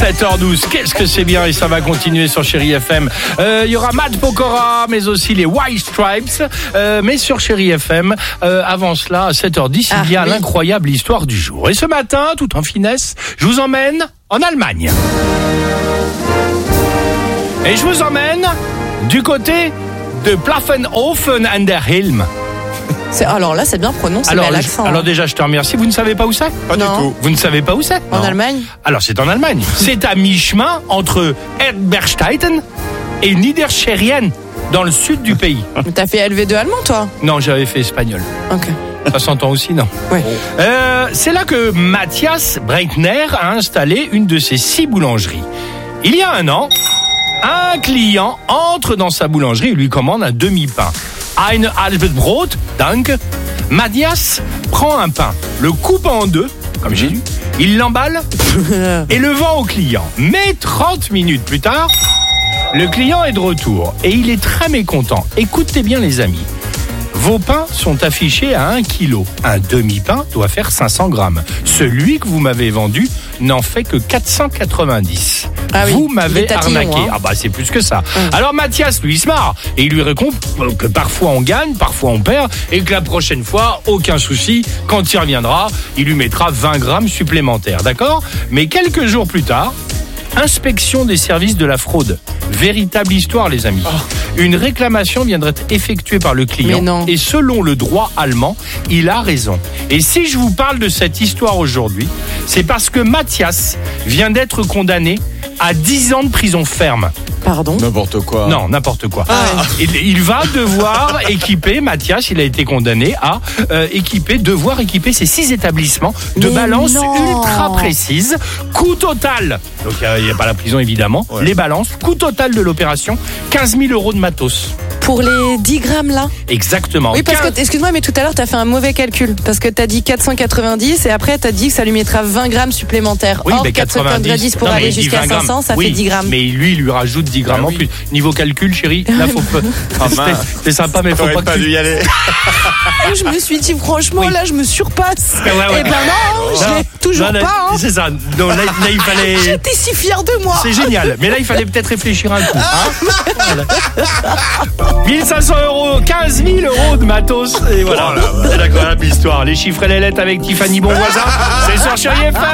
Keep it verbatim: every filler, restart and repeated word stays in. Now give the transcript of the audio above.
sept heures douze, qu'est-ce que c'est bien et ça va continuer sur Chérie F M. Il euh, y aura Matt Pokora, mais aussi les White Stripes, euh, mais sur Chérie F M. Euh, avant cela, à sept heures dix, ah, il y a oui. l'incroyable histoire du jour. Et ce matin, tout en finesse, je vous emmène en Allemagne. Et je vous emmène du côté de Pfaffenhofen an der Ilm. C'est, alors là, c'est bien prononcé, alors, mais à l'accent. Alors déjà, je te remercie. Vous ne savez pas où c'est ? Pas non. du tout. Vous ne savez pas où c'est ? En non. Allemagne ? Alors, c'est en Allemagne. C'est à mi-chemin entre Erbersteiten et Niederscherien, dans le sud du pays. Mais t'as fait L V deux allemand, toi ? Non, j'avais fait espagnol. Ok. Ça s'entend aussi, non ? Ouais. Euh, c'est là que Matthias Breitner a installé une de ses six boulangeries. Il y a un an, un client entre dans sa boulangerie et lui commande un demi-pain. Ein halbes Brot, danke. Matthias prend un pain, le coupe en deux, comme j'ai dit, il l'emballe et le vend au client. Mais trente minutes plus tard, le client est de retour et il est très mécontent. Écoutez bien les amis, vos pains sont affichés à un kilo. Un demi-pain doit faire cinq cents grammes. Celui que vous m'avez vendu n'en fait que quatre cent quatre-vingt-dix. Ah oui, vous m'avez tatillon, arnaqué. hein. Ah bah c'est plus que ça. Hum. Alors Mathias, lui, il se marre et il lui répond que parfois on gagne, parfois on perd et que la prochaine fois, aucun souci, quand il reviendra, il lui mettra vingt grammes supplémentaires, d'accord ? Mais quelques jours plus tard, inspection des services de la fraude. Véritable histoire, les amis. Oh. Une réclamation viendrait être effectuée par le client et selon le droit allemand, il a raison. Et si je vous parle de cette histoire aujourd'hui, c'est parce que Mathias vient d'être condamné à dix ans de prison ferme. Pardon ? N'importe quoi. Non, n'importe quoi. Ah. Il, il va devoir équiper, Mathias, il a été condamné à euh, équiper, devoir équiper ces six établissements de Mais balances non. ultra précises. Coût total, donc il n'y a, a pas la prison évidemment, ouais. Les balances, coût total de l'opération, quinze mille euros de matos. Pour les dix grammes là ? Exactement. Oui, parce que, excuse-moi, mais tout à l'heure, t'as fait un mauvais calcul. Parce que t'as dit quatre cent quatre-vingt-dix et après, t'as dit que ça lui mettra vingt grammes supplémentaires. Oui, Or, mais quatre cent quatre-vingt-dix pour non, aller jusqu'à cinq cents, ça oui, fait dix grammes. Mais lui, il lui rajoute dix grammes ah, en oui. plus. Niveau calcul, chérie, là, faut pas. Ah, c'est sympa, mais faut pas, pas que dû y aller. Je me suis dit, franchement, oui. là, je me surpasse. Ouais, ouais. Et ben non, je l'ai toujours non, pas. Hein. C'est ça. Donc là, là, il fallait. J'étais si fière de moi. C'est génial. Mais là, il fallait peut-être réfléchir un coup. Hein mille cinq cents euros, quinze mille euros de matos. Et voilà. Oh là, c'est la incroyable histoire. Les chiffres et les lettres avec Tiffany Bonvoisin. C'est sur Chérie F M.